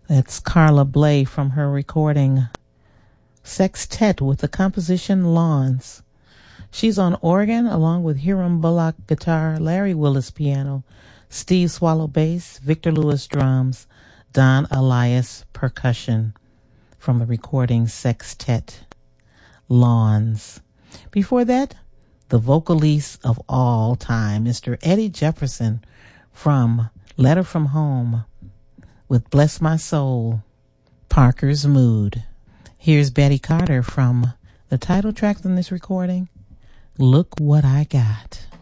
That's Carla Bley from her recording Sextet with the composition Lawns. She's on organ along with Hiram Bullock guitar, Larry Willis piano, Steve Swallow bass, Victor Lewis drums, Don Elias percussion from the recording Sextet Lawns. Before that, the vocalist of all time, Mr. Eddie Jefferson from Letter from Home with Bless My Soul, Parker's Mood. Here's Betty Carter from the title track from this recording, Look What I Got.